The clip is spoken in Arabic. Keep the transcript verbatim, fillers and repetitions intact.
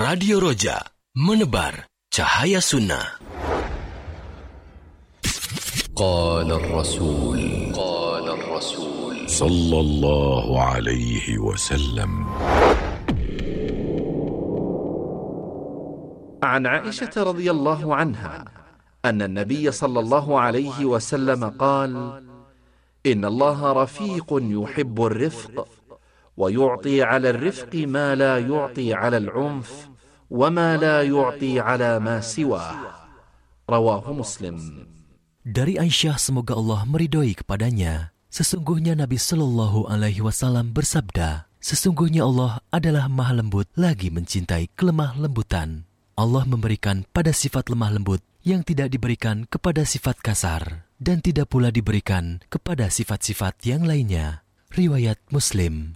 Radio Roja, menebar cahaya sunnah. Qala Rasul, Qala Rasul sallallahu alaihi wasallam. عن عائشة رضي الله عنها أن النبي صلى الله عليه وسلم قال: إن الله رفيق يحب الرفق، ويعطي على الرفق ما لا يعطي على العنف، وما لا يعطي على ما سواه. رواه مسلم. Dari Aisyah, semoga Allah meridhoi kepadanya, sesungguhnya Nabi Shallallahu Alaihi Wasallam bersabda, sesungguhnya Allah adalah Maha Lembut lagi mencintai kelemah lembutan. Allah memberikan pada sifat lemah lembut yang tidak diberikan kepada sifat kasar, dan tidak pula diberikan kepada sifat-sifat yang lainnya. Riwayat Muslim.